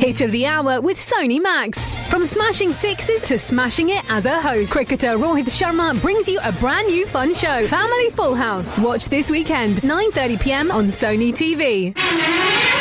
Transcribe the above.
Hit of the hour with Sony Max. From smashing sixes to smashing it as a host, cricketer Rohit Sharma brings you a brand new fun show, Family Full House. Watch this weekend, 9:30 p.m. on Sony TV.